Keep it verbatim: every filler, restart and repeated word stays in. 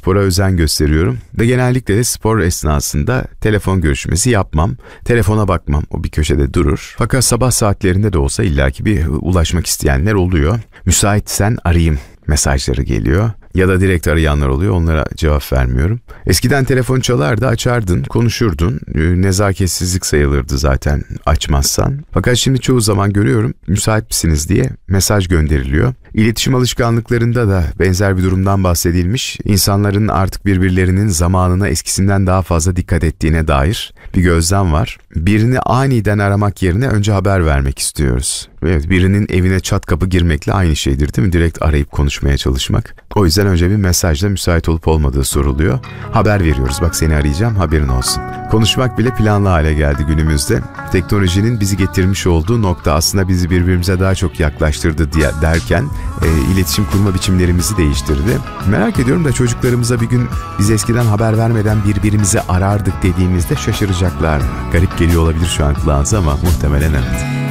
spora özen gösteriyorum ve genellikle de spor esnasında telefon görüşmesi yapmam. Telefona bakmam, o bir köşede durur. Fakat sabah saatlerinde de olsa illaki bir ulaşmak isteyenler oluyor. Müsaitsen arayayım mesajları geliyor. Ya da direkt arayanlar oluyor, onlara cevap vermiyorum. Eskiden telefon çalardı, açardın, konuşurdun. Nezaketsizlik sayılırdı zaten açmazsan. Fakat şimdi çoğu zaman görüyorum, müsait misiniz diye mesaj gönderiliyor. İletişim alışkanlıklarında da benzer bir durumdan bahsedilmiş. İnsanların artık birbirlerinin zamanına eskisinden daha fazla dikkat ettiğine dair bir gözlem var. Birini aniden aramak yerine önce haber vermek istiyoruz. Evet, birinin evine çat kapı girmekle aynı şeydir değil mi? Direkt arayıp konuşmaya çalışmak. O yüzden önce bir mesajla müsait olup olmadığı soruluyor. Haber veriyoruz, bak seni arayacağım, haberin olsun. Konuşmak bile planlı hale geldi günümüzde. Teknolojinin bizi getirmiş olduğu nokta aslında bizi birbirimize daha çok yaklaştırdı diye derken e, iletişim kurma biçimlerimizi değiştirdi. Merak ediyorum da çocuklarımıza bir gün biz eskiden haber vermeden birbirimizi arardık dediğimizde şaşıracaklar mı? Garip geliyor olabilir şu an kulağınıza ama muhtemelen evet.